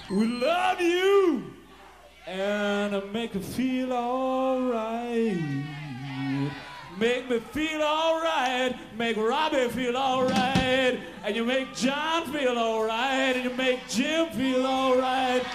We love you and make me feel alright. Make me feel alright, make Robbie feel alright, and you make John feel alright, and you make Jim feel alright.